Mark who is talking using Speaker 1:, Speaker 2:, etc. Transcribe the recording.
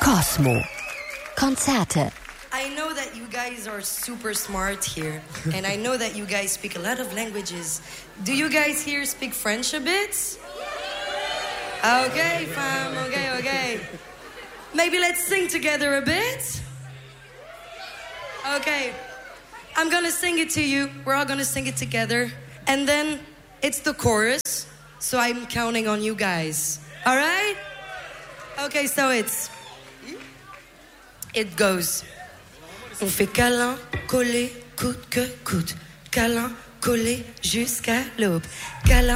Speaker 1: Cosmo. Konzerte.
Speaker 2: I know that you guys are super smart here, and I know that you guys speak a lot of languages. Do you guys here speak French a bit? Okay, fam, okay. Maybe let's sing together a bit? Okay, I'm gonna sing it to you. We're all gonna sing it together. And then it's the chorus, so I'm counting on you guys. All right? Okay, so it goes. On fait câlin, collé, coûte que coûte. Câlin, collé, jusqu'à l'aube. Câlin.